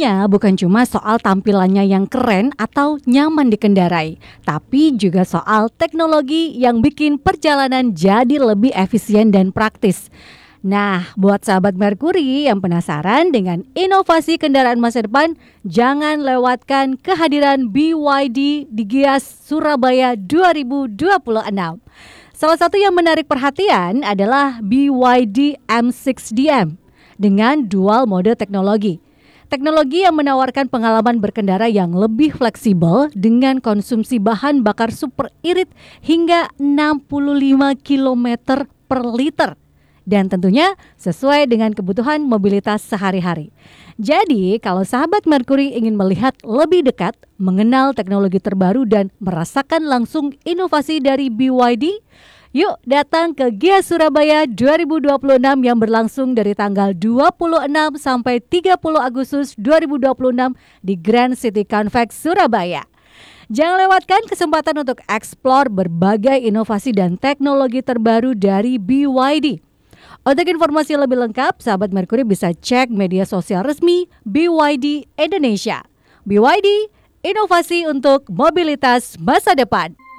Tentunya bukan cuma soal tampilannya yang keren atau nyaman dikendarai, tapi juga soal teknologi yang bikin perjalanan jadi lebih efisien dan praktis. Nah, buat sahabat Merkuri yang penasaran dengan inovasi kendaraan masa depan, jangan lewatkan kehadiran BYD di Gias Surabaya 2026. Salah satu yang menarik perhatian adalah BYD M6DM dengan dual mode teknologi. Teknologi yang menawarkan pengalaman berkendara yang lebih fleksibel dengan konsumsi bahan bakar super irit hingga 65 km per liter. Dan tentunya sesuai dengan kebutuhan mobilitas sehari-hari. Jadi kalau sahabat Merkuri ingin melihat lebih dekat, mengenal teknologi terbaru dan merasakan langsung inovasi dari BYD, yuk datang ke Gias Surabaya 2026 yang berlangsung dari tanggal 26 sampai 30 Agustus 2026 di Grand City Convex Surabaya. Jangan lewatkan kesempatan untuk eksplor berbagai inovasi dan teknologi terbaru dari BYD. Untuk informasi lebih lengkap, sahabat Merkuri bisa cek media sosial resmi BYD Indonesia. BYD, inovasi untuk mobilitas masa depan.